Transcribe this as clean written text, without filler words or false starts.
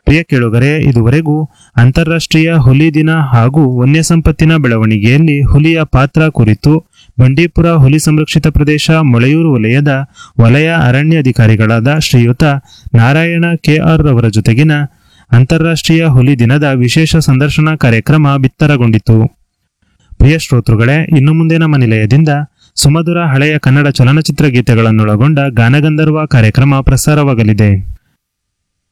ಪ್ರಿಯ ಕೇಳುಗರೆ, ಇದುವರೆಗೂ ಅಂತಾರಾಷ್ಟ್ರೀಯ ಹುಲಿ ದಿನ ಹಾಗೂ ವನ್ಯ ಸಂಪತ್ತಿನ ಬೆಳವಣಿಗೆಯಲ್ಲಿ ಹುಲಿಯ ಪಾತ್ರ ಕುರಿತು ಬಂಡೀಪುರ ಹುಲಿ ಸಂರಕ್ಷಿತ ಪ್ರದೇಶ ಮೊಳೆಯೂರು ವಲಯದ ವಲಯ ಅರಣ್ಯ ಅಧಿಕಾರಿಗಳಾದ ಶ್ರೀಯುತ ನಾರಾಯಣ ಕೆಆರ್ ರವರ ಜೊತೆಗಿನ ಅಂತಾರಾಷ್ಟ್ರೀಯ ಹುಲಿ ದಿನದ ವಿಶೇಷ ಸಂದರ್ಶನ ಕಾರ್ಯಕ್ರಮ ಬಿತ್ತರಗೊಂಡಿತು. ಪ್ರಿಯ ಶ್ರೋತೃಗಳೇ, ಇನ್ನು ಮುಂದೆ ನಮ್ಮ ನಿಲಯದಿಂದ ಸುಮಧುರ ಹಳೆಯ ಕನ್ನಡ ಚಲನಚಿತ್ರ ಗೀತೆಗಳನ್ನೊಳಗೊಂಡ ಗಾನಗಂಧರ್ವ ಕಾರ್ಯಕ್ರಮ ಪ್ರಸಾರವಾಗಲಿದೆ.